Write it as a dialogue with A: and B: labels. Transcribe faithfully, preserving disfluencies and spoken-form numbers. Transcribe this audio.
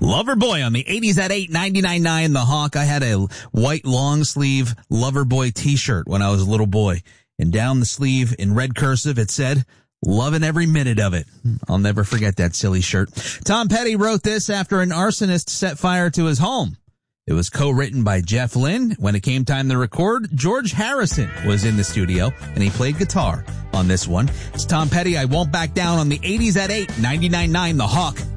A: Loverboy on the eighties at eight, ninety-nine point nine The Hawk. I had a white long sleeve Loverboy t-shirt when I was a little boy. And down the sleeve in red cursive it said, loving every minute of it. I'll never forget that silly shirt. Tom Petty wrote this after an arsonist set fire to his home. It was co-written by Jeff Lynne. When it came time to record, George Harrison was in the studio, and he played guitar on this one. It's Tom Petty, I Won't Back Down on the eighties at eight, ninety-nine point nine The Hawk.